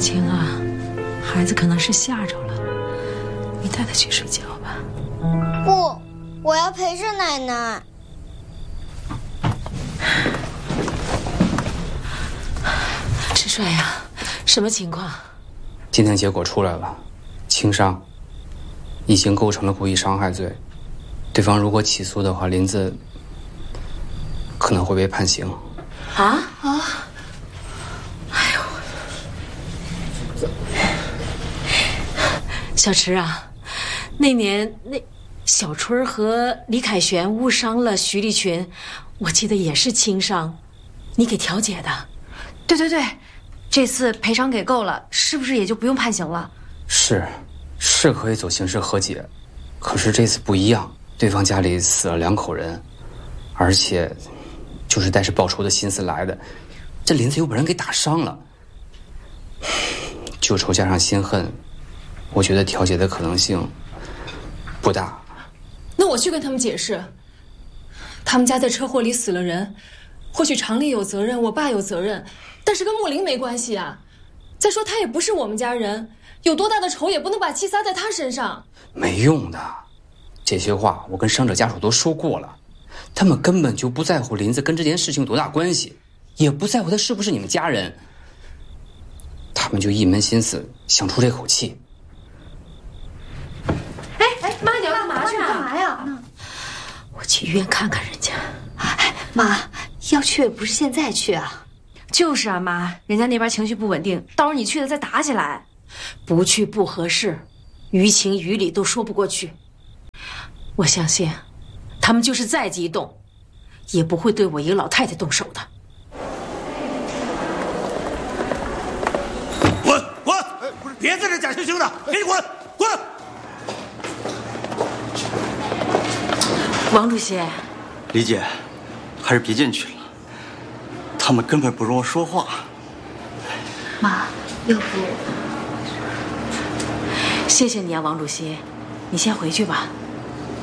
青啊，孩子可能是吓着了，你带他去睡觉吧。 不，我要陪着奶奶。 蟋蟀呀，什么情况？ 今天结果出来了，轻伤，已经构成了故意伤害罪。对方如果起诉的话，林子可能会被判刑。 啊！哎呦，小池啊，那年小春和李凯旋误伤了徐立群，我记得也是轻伤，你给调解的。 对，这次赔偿给够了，是不是也就不用判刑了？ 是可以走刑事和解，可是这次不一样，对方家里死了2口人，而且就是带着报仇的心思来的，这林子又把人给打伤了，旧仇加上心恨，我觉得调解的可能性不大。 那我去跟他们解释，他们家在车祸里死了人，或许常理有责任，我爸有责任，但是跟木林没关系啊。再说他也不是我们家人，有多大的仇也不能把气撒在他身上。 没用的，这些话我跟伤者家属都说过了，他们根本就不在乎林子跟这件事情有多大关系，也不在乎他是不是你们家人，他们就一门心思想出这口气。 妈，你要干嘛去啊？ 干嘛呀？ 我去医院看看人家。 妈，要去也不是现在去啊。 就是啊，妈，人家那边情绪不稳定，到时候你去了再打起来。 不去不合适，于情于理都说不过去。我相信，他们就是再激动，也不会对我一个老太太动手的。 滚！别在这假惺惺的，给你滚！ 王主席， 李姐，还是别进去了，他们根本不容我说话。 妈，要不…… 谢谢你啊，王主席，你先回去吧。